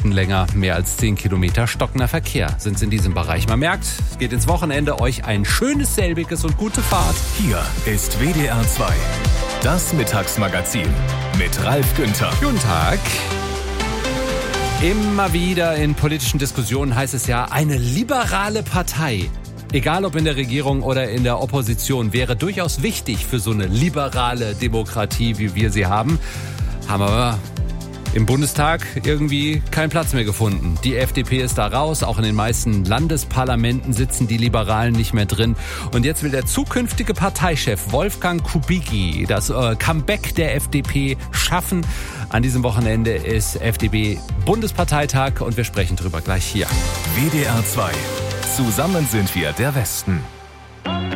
Minuten länger. Mehr als 10 Kilometer stockender Verkehr sind in diesem Bereich. Man merkt, es geht ins Wochenende. Euch ein schönes, selbiges und gute Fahrt. Hier ist WDR 2, das Mittagsmagazin mit Ralf Günther. Guten Tag. Immer wieder in politischen Diskussionen heißt es ja, eine liberale Partei, egal ob in der Regierung oder in der Opposition, wäre durchaus wichtig für so eine liberale Demokratie, wie wir sie haben. Haben aber im Bundestag irgendwie keinen Platz mehr gefunden. Die FDP ist da raus, auch in den meisten Landesparlamenten sitzen die Liberalen nicht mehr drin. Und jetzt will der zukünftige Parteichef Wolfgang Kubicki das Comeback der FDP schaffen. An diesem Wochenende ist FDP-Bundesparteitag und wir sprechen drüber gleich hier. WDR 2. Zusammen sind wir der Westen.